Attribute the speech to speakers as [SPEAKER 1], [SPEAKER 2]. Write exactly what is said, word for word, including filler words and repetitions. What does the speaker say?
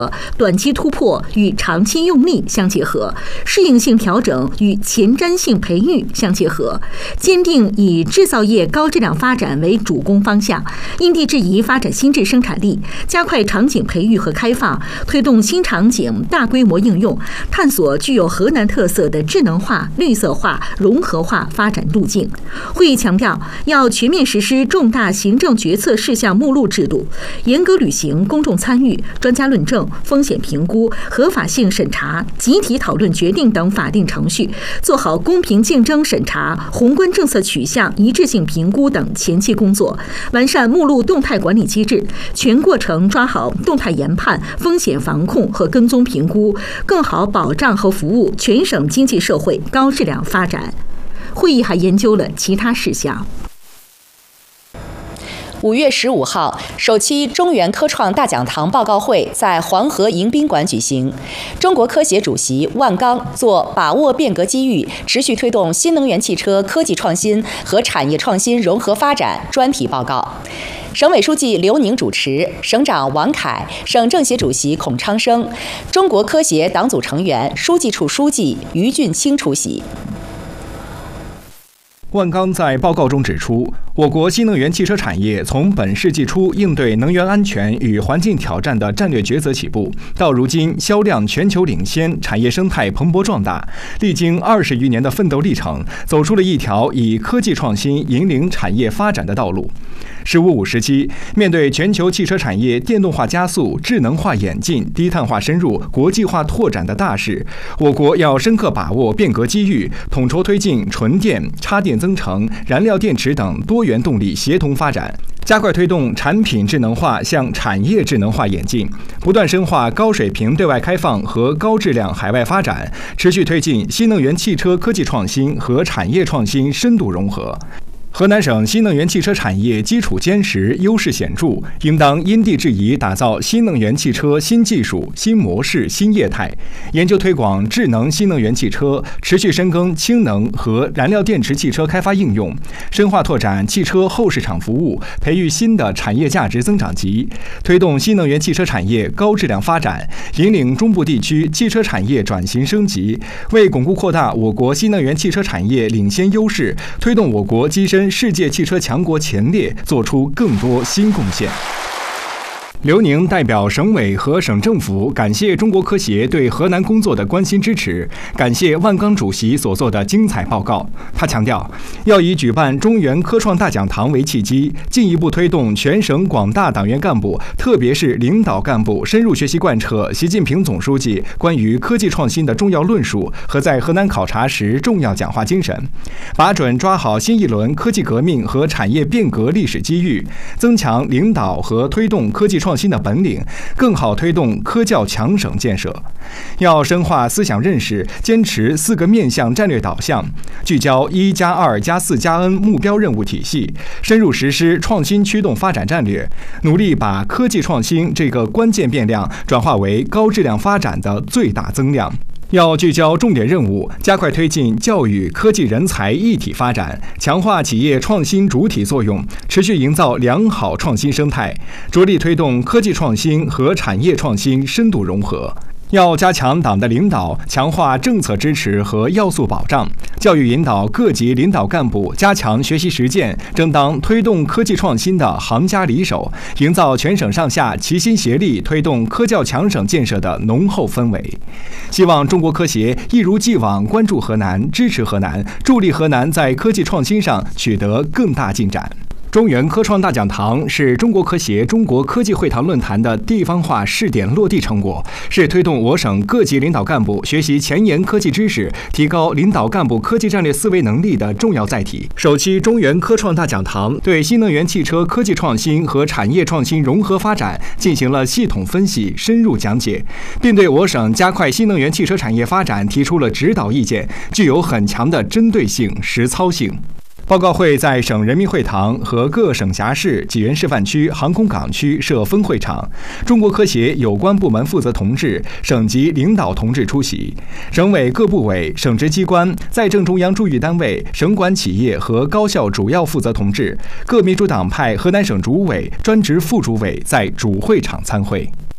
[SPEAKER 1] 短期突破与长期用力相结合，适应性调整与前瞻性培育相结合，坚定以制造业高质量发展为主攻方向，因地制宜发展新质生产力，加快场景培育和开放，推动新场景大规模应用，探索具有河南特色的智能化、绿色化、融合化发展路径。会议强调，要全面实施重大行政决策事项目录制度，严格履行公众参与、专家论证、风险评估、合法性审查、集体讨论决定等法定程序，做好公平竞争审查、宏观政策取向一致性评估等前期工作，完善目录动态管理机制，全过程抓好动态研判、风险防控和跟踪评估，更好保障和服务全省经济社会高质量发展。会议还研究了其他事项。
[SPEAKER 2] 五月十五号，首期中原科创大讲堂报告会在黄河迎宾馆举行。中国科协主席万钢作把握变革机遇，持续推动新能源汽车科技创新和产业创新融合发展专题报告。省委书记刘宁主持，省长王凯、省政协主席孔昌生、中国科协党组成员、书记处书记于俊清出席。
[SPEAKER 3] 万钢在报告中指出，我国新能源汽车产业从本世纪初应对能源安全与环境挑战的战略抉择起步，到如今销量全球领先，产业生态蓬勃壮大，历经二十余年的奋斗历程，走出了一条以科技创新引领产业发展的道路。十五五时期，面对全球汽车产业电动化加速、智能化演进、低碳化深入、国际化拓展的大势，我国要深刻把握变革机遇，统筹推进纯电、插电增程、燃料电池等多元动力协同发展，加快推动产品智能化向产业智能化演进，不断深化高水平对外开放和高质量海外发展，持续推进新能源汽车科技创新和产业创新深度融合。河南省新能源汽车产业基础坚实、优势显著，应当因地制宜打造新能源汽车新技术、新模式、新业态，研究推广智能新能源汽车，持续深耕氢能和燃料电池汽车开发应用，深化拓展汽车后市场服务，培育新的产业价值增长极，推动新能源汽车产业高质量发展，引领中部地区汽车产业转型升级，为巩固扩大我国新能源汽车产业领先优势，推动我国跻身世界汽车强国前列做出更多新贡献。刘宁代表省委和省政府感谢中国科协对河南工作的关心支持，感谢万钢主席所做的精彩报告。他强调，要以举办中原科创大讲堂为契机，进一步推动全省广大党员干部，特别是领导干部深入学习贯彻习近平总书记关于科技创新的重要论述和在河南考察时重要讲话精神，把准抓好新一轮科技革命和产业变革历史机遇，增强领导和推动科技创新创新的本领，更好推动科教强省建设。要深化思想认识，坚持四个面向战略导向，聚焦一加二加四加 N 目标任务体系，深入实施创新驱动发展战略，努力把科技创新这个关键变量转化为高质量发展的最大增量。要聚焦重点任务，加快推进教育、科技人才一体发展，强化企业创新主体作用，持续营造良好创新生态，着力推动科技创新和产业创新深度融合。要加强党的领导，强化政策支持和要素保障，教育引导各级领导干部加强学习实践，争当推动科技创新的行家里手，营造全省上下齐心协力推动科教强省建设的浓厚氛围。希望中国科协一如既往关注河南，支持河南，助力河南在科技创新上取得更大进展。中原科创大讲堂是中国科协中国科技会堂论坛的地方化试点落地成果，是推动我省各级领导干部学习前沿科技知识，提高领导干部科技战略思维能力的重要载体。首期中原科创大讲堂对新能源汽车科技创新和产业创新融合发展进行了系统分析、深入讲解，并对我省加快新能源汽车产业发展提出了指导意见，具有很强的针对性、实操性。报告会在省人民会堂和各省辖市、济源示范区、航空港区设分会场，中国科协有关部门负责同志、省级领导同志出席，省委各部委、省直机关、在政中央驻豫单位、省管企业和高校主要负责同志、各民主党派河南省主委、专职副主委在主会场参会。